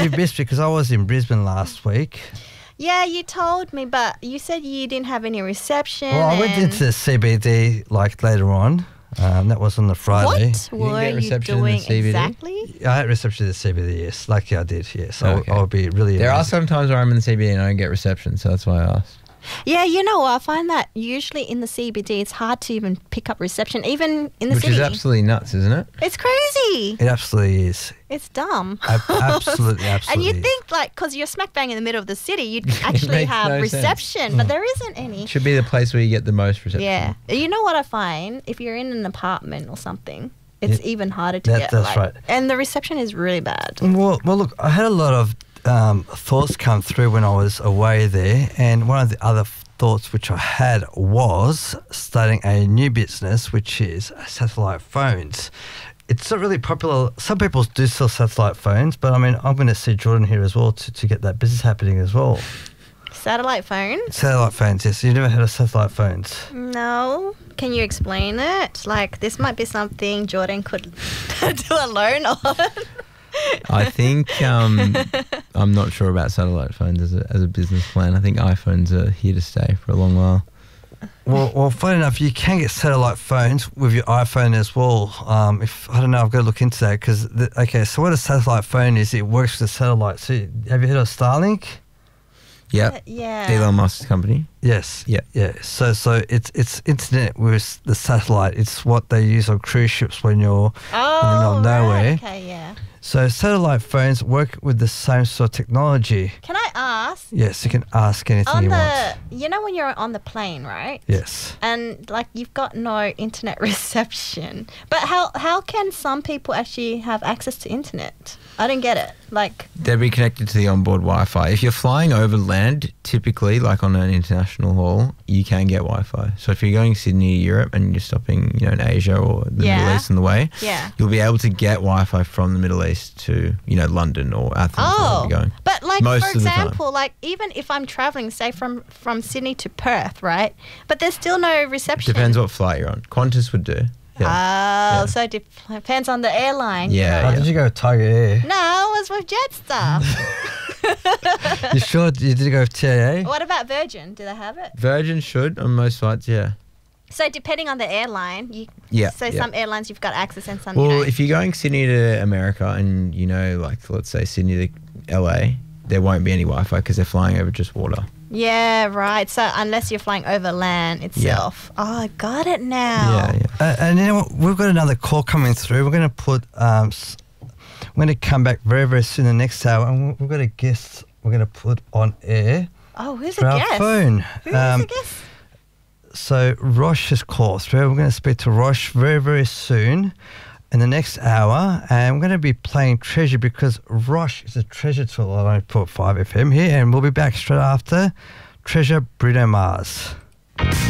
have you missed me? Because I was in Brisbane last week. Yeah, you told me, but you said you didn't have any reception. Well, I went into the CBD like later on. That was on the Friday. What were you doing exactly? I had reception at the CBD, yes. Lucky I did, yes. I'll be really There are amazed. some times where I'm in the CBD and I don't get reception, so that's why I asked. Yeah, you know, I find that usually in the CBD it's hard to even pick up reception, even in the Which city. is absolutely nuts, isn't it? It's crazy. It absolutely is. It's dumb. Absolutely. And you think, like, because you're smack bang in the middle of the city, you'd actually makes have no reception, but there isn't any. Should be the place where you get the most reception. Yeah. You know what I find? If you're in an apartment or something, it's even harder to get. That's right. And the reception is really bad. Well, look, I had a lot of thoughts come through when I was away there, and one of the other thoughts which I had was starting a new business, which is satellite phones. It's not really popular. Some people do sell satellite phones, but I mean, I'm going to see Jordan here as well to get that business happening as well. Satellite phones? Satellite phones, yes. You've never heard of satellite phones? No. Can you explain it? Like, this might be something Jordan could do a loan on. I think I'm not sure about satellite phones as a business plan. I think iPhones are here to stay for a long while. Well, funny enough, you can get satellite phones with your iPhone as well. I don't know, I've got to look into that because, so what a satellite phone is, it works with the satellite. So have you heard of Starlink? Yep. Yeah. Elon Musk's company. Yes. Yeah. Yeah. So it's internet with the satellite. It's what they use on cruise ships when you're in the middle of nowhere. Right. Okay, yeah. So satellite phones work with the same sort of technology. Can I ask? Yes, you can ask anything you want. You know when you're on the plane, right? Yes. And like you've got no internet reception. But how can some people actually have access to internet? I don't get it. Like They'd be connected to the onboard Wi-Fi. If you're flying over land, typically, like on an international haul, you can get Wi-Fi. So if you're going Sydney, Europe, and you're stopping, in Asia or the Middle East on the way, you'll be able to get Wi-Fi from the Middle East to, London or Athens. Wherever you're going. But like Most for of the time. example, like even if I'm traveling, say from Sydney to Perth, right? But there's still no reception. Depends what flight you're on. Qantas would do. Yeah. So it depends on the airline. Yeah. Did you go with Tiger Air? No, I was with Jetstar. You sure you did go with TAA? What about Virgin? Do they have it? Virgin should on most flights, yeah. So depending on the airline, some airlines you've got access and some. Well, if you're going Sydney to America and let's say Sydney to LA, there won't be any Wi-Fi because they're flying over just water. Yeah, right. So unless you're flying over land itself. Yeah. Oh, I got it now. Yeah. And you know what? We've got another call coming through. We're going to put. We're going to come back very, very soon the next hour, and we've got a guest we're going to put on air. Oh, who's a guest? Our phone. Who is a guest? So Rosh has called through. We're going to speak to Rosh very, very soon in the next hour, and we're going to be playing Treasure because Rosh is a treasure to 11.5 FM here, and we'll be back straight after Treasure Bruno Mars.